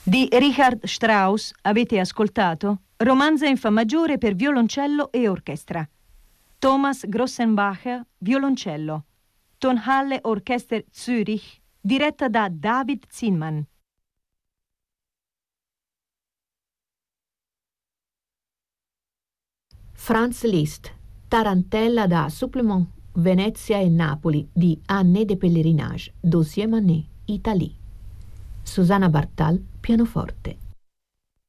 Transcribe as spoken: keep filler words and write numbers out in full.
Di Richard Strauss avete ascoltato Romanza in fa maggiore per violoncello e orchestra. Thomas Grossenbacher, violoncello. Tonhalle Orchester Zürich, diretta da David Zinman. Franz Liszt, Tarantella da Supplement Venezia e Napoli di Année de Pèlerinage, Dossier Manet, Italie. Susanna Bartal, pianoforte.